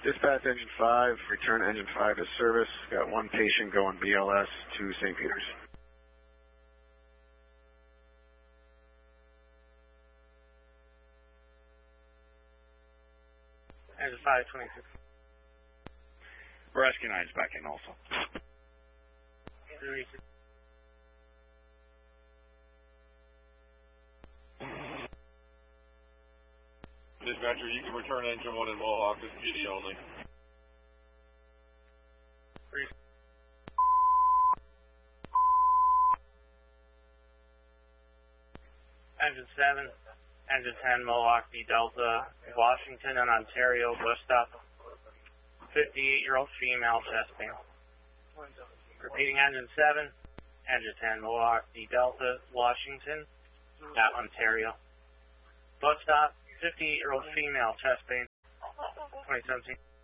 Dispatch Engine 5, return Engine 5 to service. Got one patient going BLS to St. Peter's. Engine 5, 26. Rescue 9's back in also. 36. Dispatcher, you can return Engine 1 in Mohawk as PD only. Engine 7, Engine 10, Mohawk, D Delta, Washington and Ontario, bus stop. 58-year-old female, chest pain. Repeating, Engine 7, Engine 10, Mohawk, D Delta, Washington, at Ontario. Bus stop, 58-year-old female, chest pain, 2017.